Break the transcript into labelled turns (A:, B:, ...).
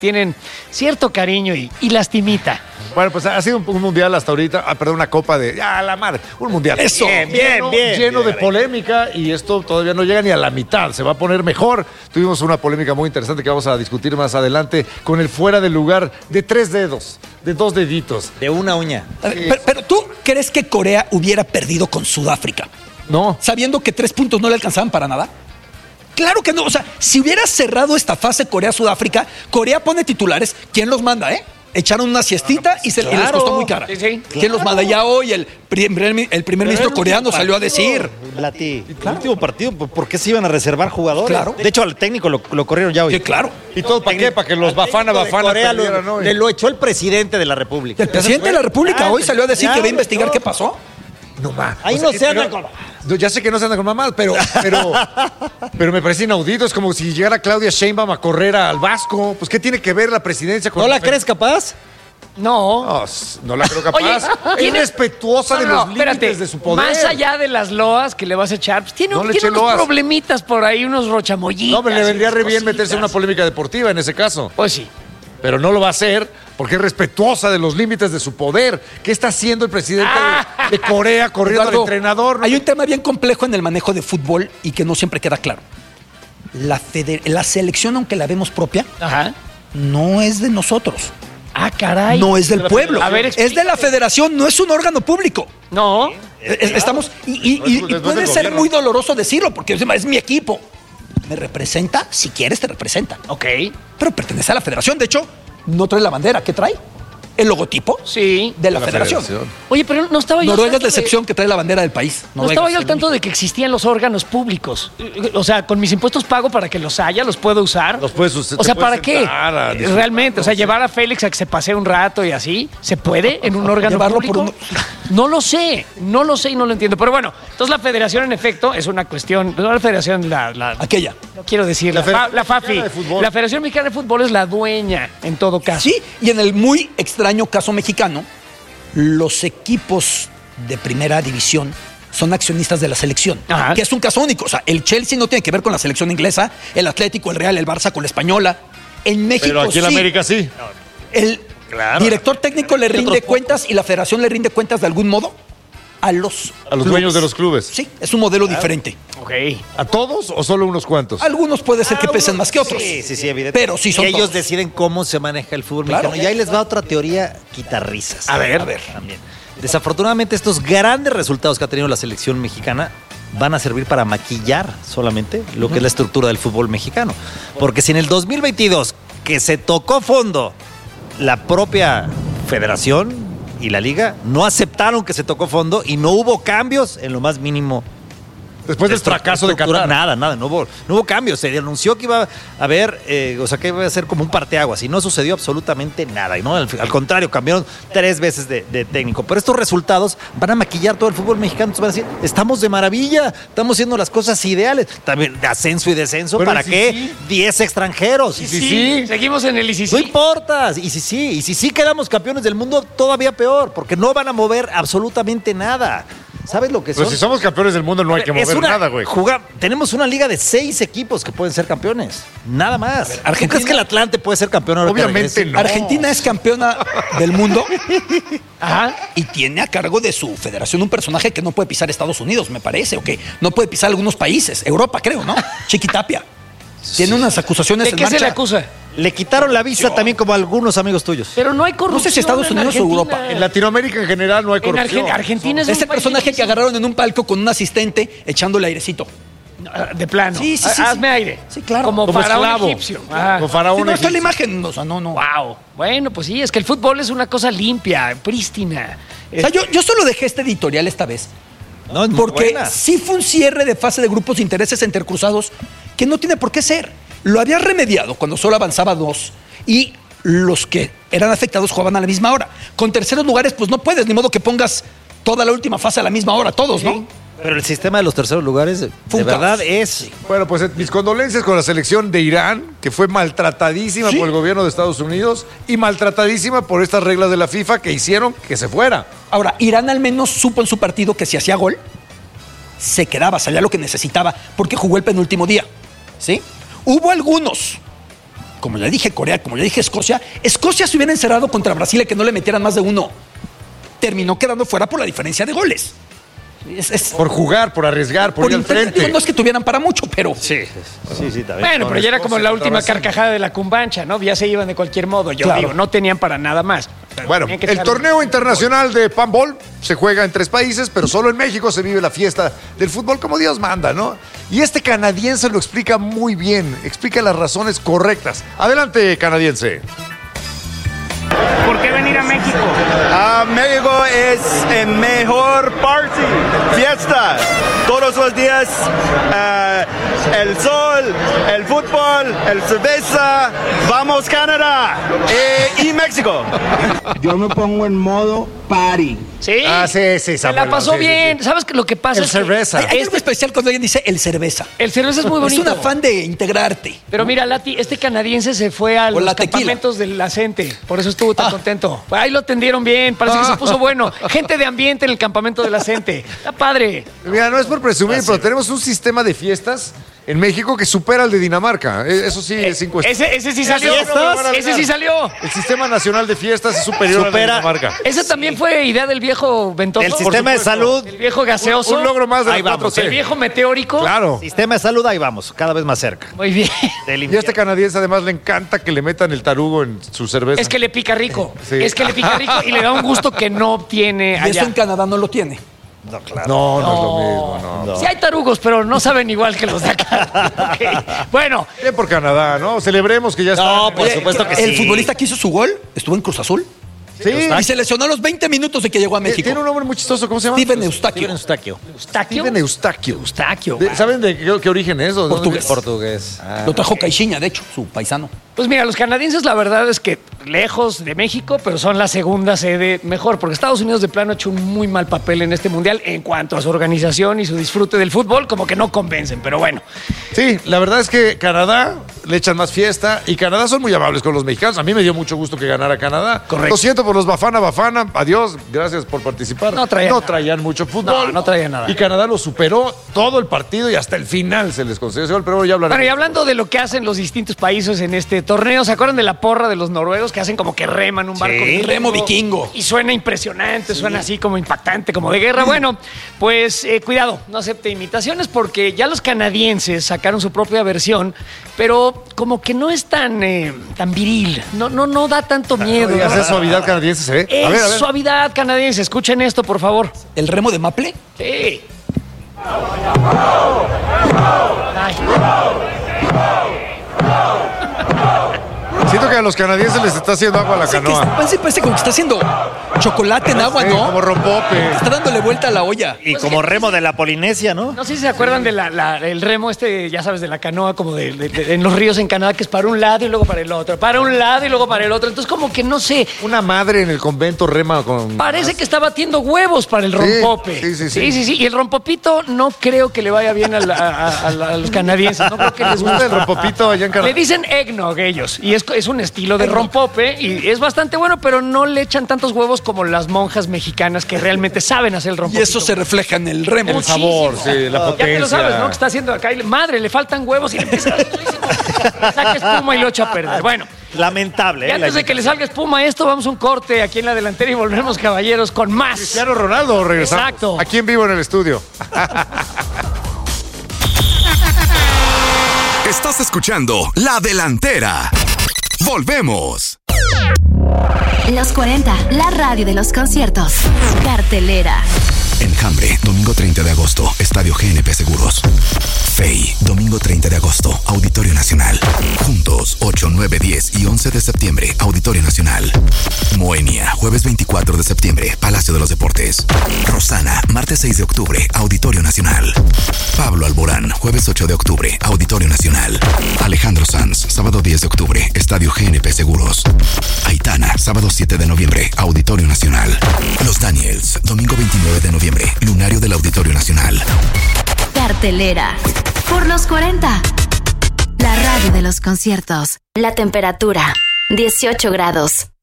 A: tienen cierto cariño y lastimita.
B: Bueno, pues ha sido un mundial hasta ahorita, una copa de... la madre, un mundial.
C: Eso,
B: lleno de polémica y esto todavía no llega ni a la mitad, se va a poner mejor. Tuvimos una polémica muy interesante que vamos a discutir más adelante con el fuera del lugar de 3 dedos, de 2 deditos.
D: De una uña.
C: Pero ¿tú crees que Corea hubiera perdido con Sudáfrica?
B: No.
C: Sabiendo que 3 puntos no le alcanzaban para nada. Claro que no. O sea, si hubiera cerrado esta fase Corea-Sudáfrica, Corea pone titulares. ¿Quién los manda, Echaron una siestita y les costó muy cara.
A: Sí.
C: ¿Quién los manda? Ya hoy el primer ministro coreano salió a decir.
D: El último partido, ¿por qué se iban a reservar jugadores?
C: Claro.
D: De hecho, al técnico lo corrieron ya hoy.
C: Sí, claro.
B: ¿Y todo para qué? Para que los Bafana
D: Corea
B: perdieran hoy.
D: le lo echó el presidente de la República.
C: El presidente de la República hoy salió a decir que va a investigar qué pasó.
B: No va.
D: Ahí no se anda con...
B: Ya sé que no se anda con mamás, pero me parece inaudito. Es como si llegara Claudia Sheinbaum a correr al Vasco. Pues, ¿qué tiene que ver la presidencia con...
D: ¿No la crees capaz?
A: No.
B: No la creo capaz.
A: Oye,
B: es respetuosa de los límites de su poder.
A: Más allá de las loas que le vas a echar, pues tiene unos problemitas por ahí, unos rochamollitas.
B: No, pero le vendría re bien meterse en una polémica deportiva en ese caso.
A: Pues sí.
B: Pero no lo va a hacer porque es respetuosa de los límites de su poder. ¿Qué está haciendo el presidente de Corea corriendo al entrenador?
C: Hay un tema bien complejo en el manejo de fútbol y que no siempre queda claro. La selección, aunque la vemos propia, no es de nosotros.
A: Caray.
C: No es del pueblo.
A: A ver,
C: es de la federación, no es un órgano público.
A: No.
C: Estamos. Y puede ser muy doloroso decirlo, porque es mi equipo. ¿Me representa? Si quieres, te representa.
A: Ok.
C: Pero pertenece a la federación. De hecho, no trae la bandera. ¿Qué trae? El logotipo de la federación.
A: Oye, pero no estaba yo...
C: Noruega es la excepción que trae la bandera del país.
A: No estaba yo al tanto de que existían los órganos públicos. O sea, con mis impuestos pago para que los haya, los puedo usar.
B: Los puedes usar.
A: O sea, ¿para qué? Realmente, o sea, llevar a Félix a que se pasee un rato y así, ¿se puede en un órgano público? No lo sé y no lo entiendo. Pero bueno, entonces la federación, en efecto, es una cuestión... No la federación,
C: aquella.
A: No quiero decir, la FAFI. La Federación Mexicana de Fútbol es la dueña, en todo caso.
C: Sí, y en el muy extraño caso mexicano, los equipos de primera división son accionistas de la selección, que es un caso único. O sea, el Chelsea no tiene que ver con la selección inglesa, el Atlético, el Real, el Barça con la española. En México
B: pero aquí en América sí.
C: El director técnico le rinde cuentas y la federación le rinde cuentas de algún modo a los
B: dueños de los clubes.
C: Sí, es un modelo diferente.
A: Ok.
B: ¿A todos o solo unos cuantos?
C: Algunos puede ser que pesen más que otros.
D: Sí, evidente.
C: Pero sí son
D: y ellos
C: todos.
D: deciden cómo se maneja el fútbol mexicano. Y ahí les va otra teoría quitarrisas.
C: A ver.
D: También. Desafortunadamente, estos grandes resultados que ha tenido la selección mexicana van a servir para maquillar solamente lo que es la estructura del fútbol mexicano. Porque si en el 2022, que se tocó fondo la propia federación y la liga, no aceptaron que se tocó fondo y no hubo cambios en lo más mínimo.
B: Después del fracaso de Qatar.
D: Nada, no hubo cambios. Se anunció que iba a haber, que iba a ser como un parteaguas y no sucedió absolutamente nada. Y no, al contrario, cambiaron 3 veces de técnico. Pero estos resultados van a maquillar todo el fútbol mexicano. Entonces van a decir, estamos de maravilla, estamos haciendo las cosas ideales. También de ascenso y descenso. Bueno, ¿para qué? 10 extranjeros.
A: Sí. Seguimos en el ICC.
D: No importa. Y si sí quedamos campeones del mundo, todavía peor, porque no van a mover absolutamente nada. ¿Sabes lo que son?
B: Pues si somos campeones del mundo no hay que mover nada, güey.
D: Tenemos una liga de 6 equipos que pueden ser campeones. Nada más. ¿Tú crees que el Atlante puede ser campeón ahora?
B: Obviamente no.
C: Argentina es campeona del mundo. Y tiene a cargo de su federación un personaje que no puede pisar Estados Unidos, me parece, o que no puede pisar algunos países. Europa, creo, ¿no? Chiquitapia. Tiene unas acusaciones
A: en marcha. ¿De qué se le acusa?
D: Le quitaron la visa también como a algunos amigos tuyos.
A: Pero no hay corrupción.
C: No sé si Estados Unidos o Europa.
B: En Latinoamérica en general no hay corrupción.
A: Argentina es
C: ese personaje que agarraron en un palco con un asistente echándole airecito.
A: De plano.
C: Sí.
A: Hazme aire.
C: Sí, claro.
A: Como faraón
B: esclavo.
A: egipcio.
B: Como faraón
C: no está
B: egipcio.
C: la imagen. O sea, no.
A: Wow. Bueno, pues sí, es que el fútbol es una cosa limpia, prístina.
C: O sea, yo solo dejé este editorial esta vez.
D: No, es muy
C: porque
D: buena.
C: sí fue un cierre de fase de grupos de intereses intercruzados que no tiene por qué ser. Lo había remediado cuando solo avanzaba 2 y los que eran afectados jugaban a la misma hora. Con terceros lugares, pues no puedes, ni modo que pongas toda la última fase a la misma hora, todos, ¿no?
D: Pero el sistema de los terceros lugares, de verdad, es...
B: Bueno, pues mis condolencias con la selección de Irán, que fue maltratadísima por el gobierno de Estados Unidos y maltratadísima por estas reglas de la FIFA que hicieron que se fuera.
C: Ahora, Irán al menos supo en su partido que si hacía gol, se quedaba, salía lo que necesitaba, porque jugó el penúltimo día, ¿sí? Hubo algunos como ya dije Corea, como ya dije Escocia se hubiera encerrado contra Brasil y que no le metieran más de uno. Terminó quedando fuera por la diferencia de goles.
B: Por jugar, por arriesgar, por ir al frente.
C: No es que tuvieran para mucho, pero...
D: Sí, también.
A: Bueno, pero ya era como la última carcajada de la cumbancha, ¿no? Ya se iban de cualquier modo. Yo digo, no tenían para nada más.
B: Bueno, el torneo internacional de Panball se juega en 3 países, pero solo en México se vive la fiesta del fútbol como Dios manda, ¿no? Y este canadiense lo explica muy bien, explica las razones correctas. Adelante, canadiense.
A: ¿Por qué venir a México?
E: México es el mejor party, fiesta. Todos los días, el sol, el fútbol, el cerveza. Vamos Canadá y México.
F: Yo me pongo en modo party.
A: Sí.
B: Sí,
A: se la pasó bien.
B: Sí.
A: ¿Sabes qué? Lo que pasa
B: es cerveza.
C: Hay algo especial cuando alguien dice el cerveza.
A: El cerveza es muy bonito.
C: Es un afán de integrarte.
A: Pero mira, Lati, este canadiense se fue a los campamentos de la CENTE. Por eso estuvo tan contento. Ahí lo atendieron bien. Parece que se puso bueno. Gente de ambiente en el campamento de la CENTE. Está padre.
B: Mira, no es por presumir, pero tenemos un sistema de fiestas en México que supera al de Dinamarca. Eso sí es sin cuestión.
A: Ese sí salió. Ese sí salió.
B: El Sistema Nacional de Fiestas es superior al de Dinamarca.
A: Ese también fue idea del viejo Ventoso.
D: El sistema de salud.
A: El viejo gaseoso.
B: Un logro más de
D: Ahí
B: la
D: vamos.
B: 4C.
A: El viejo meteórico.
B: Claro.
D: Sistema de salud, ahí vamos, cada vez más cerca.
A: Muy bien.
B: Y a este canadiense además le encanta que le metan el tarugo en su cerveza.
A: Es que le pica rico.
B: Sí.
A: Es que le pica rico y le da un gusto que no obtiene
C: Y
A: allá.
C: eso en Canadá no lo tiene.
D: No, claro.
B: No es lo mismo, no.
A: Sí hay tarugos, pero no saben igual que los de acá. Okay. Bueno.
B: Bien por Canadá, ¿no? Celebremos que ya está.
D: No, por supuesto que sí.
C: El futbolista que hizo su gol estuvo en Cruz Azul.
B: Sí.
C: Y se lesionó a los 20 minutos de que llegó a México.
B: Tiene un nombre muy chistoso, ¿cómo se llama?
C: Steven Eustaquio.
B: Steven Eustaquio.
A: Eustaquio.
B: ¿Saben de qué origen es? ¿O
C: Portugués.
D: Portugués.
C: Lo trajo Caixinha, de hecho, su paisano.
A: Pues mira, los canadienses la verdad es que lejos de México, pero son la segunda sede mejor, porque Estados Unidos de plano ha hecho un muy mal papel en este mundial en cuanto a su organización y su disfrute del fútbol, como que no convencen, pero bueno.
B: Sí, la verdad es que Canadá le echan más fiesta y Canadá son muy amables con los mexicanos. A mí me dio mucho gusto que ganara Canadá.
A: Correcto.
B: Lo siento por los Bafana. Adiós, gracias por participar.
A: No traían
B: mucho fútbol.
A: No traían nada.
B: Y Canadá lo superó todo el partido y hasta el final se les concedió ese gol, pero ya hablaremos.
A: Bueno, y hablando de lo que hacen los distintos países en este torneo, ¿se acuerdan de la porra de los noruegos que hacen como que reman un barco?
C: Sí, remo vikingo.
A: Y suena impresionante, suena así como impactante, como de guerra. Bueno, pues cuidado, no acepte imitaciones porque ya los canadienses sacaron su propia versión, pero como que no es tan viril, no da tanto miedo.
B: Oiga, esa suavidad canadiense se ve. A ver.
A: Suavidad canadiense, escuchen esto, por favor.
C: ¿El remo de Maple?
A: Sí. Ay.
B: Siento que a los canadienses les está haciendo agua a la canoa.
C: Parece como que está haciendo chocolate en agua,
B: Sí,
C: ¿no?
B: como rompope.
C: Está dándole vuelta a la olla.
D: Y como remo de la Polinesia, ¿no?
A: No sé si se acuerdan de el remo ya sabes, de la canoa como en los ríos en Canadá, que es para un lado y luego para el otro, para un lado y luego para el otro. Entonces como que no sé,
B: Una madre en el convento rema con...
A: parece que está batiendo huevos para el rompope.
B: Sí.
A: Y el rompopito no creo que le vaya bien a los canadienses. No creo que les
B: ¿Les gusta el rompopito allá en Canadá?
A: Le dicen eggnog ellos, y es un estilo de rompope, y es bastante bueno, pero no le echan tantos huevos como las monjas mexicanas que realmente saben hacer el
C: Y
A: rompopito.
C: eso se refleja en el remo.
B: El sabor, sí, la potencia.
A: Ya te lo sabes, ¿no? Que está haciendo acá. Madre, le faltan huevos y le empieza a saca espuma y lo echa a perder. Bueno,
D: Lamentable.
A: y antes de que le salga espuma a esto, vamos a un corte aquí en la delantera y volvemos, caballeros, con más.
B: Cristiano Ronaldo, regresamos.
A: Exacto.
B: Aquí en vivo en el estudio.
G: Estás escuchando La Delantera. Volvemos.
H: Los 40, la radio de los conciertos. Cartelera.
G: Enjambre, domingo 30 de agosto, Estadio GNP Seguros. FEI, domingo 30 de agosto, Auditorio Nacional. Juntos, 8, 9, 10 y 11 de septiembre, Auditorio Nacional. Moenia, jueves 24 de septiembre, Palacio de los Deportes. Rosana, martes 6 de octubre, Auditorio Nacional. Pablo Alborán, jueves 8 de octubre, Auditorio Nacional. Alejandro Sanz, sábado 10 de octubre, Estadio GNP Seguros. Aitana, sábado 7 de noviembre, Auditorio Nacional. Los Daniels, domingo 29 de noviembre, Lunario del Auditorio Nacional.
H: Cartelera. Por los 40. La radio de los conciertos. La temperatura, 18 grados.